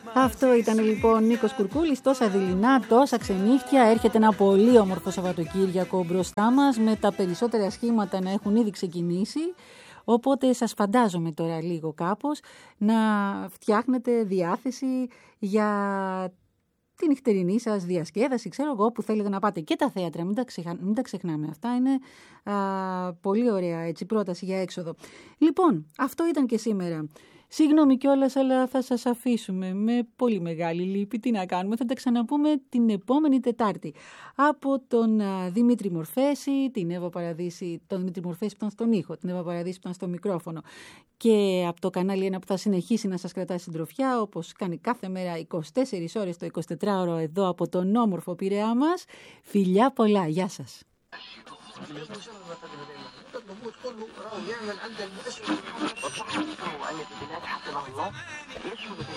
Αυτό ήταν λοιπόν Νίκος Κουρκούλης, τόσα δειλινά, τόσα ξενύχτια. Έρχεται ένα πολύ όμορφο Σαββατοκύριακο μπροστά μας, με τα περισσότερα σχήματα να έχουν ήδη ξεκινήσει. Οπότε σας φαντάζομαι τώρα λίγο κάπως να φτιάχνετε διάθεση για τη νυχτερινή σας διασκέδαση, ξέρω εγώ, που θέλετε να πάτε, και τα θέατρα, μην τα ξεχνάμε. Αυτά είναι πολύ ωραία έτσι, πρόταση για έξοδο. Λοιπόν, αυτό ήταν και σήμερα. Συγγνώμη κιόλας, αλλά θα σας αφήσουμε με πολύ μεγάλη λύπη. Τι να κάνουμε, θα τα ξαναπούμε την επόμενη Τετάρτη. Από τον Δημήτρη Μορφέση, την Εύα Παραδίση, τον Δημήτρη Μορφέση που ήταν στον ήχο, την Εύα Παραδίση που ήταν στο μικρόφωνο, και από το κανάλι 1 που θα συνεχίσει να σας κρατάει συντροφιά, όπως κάνει κάθε μέρα 24 ώρες το 24ωρο εδώ από τον όμορφο Πειραιά μας. Φιλιά πολλά, γεια σας. الضغوط كله راهو يعمل عند المؤسسة وصحته وأن في البلاد حفظه الله يشمل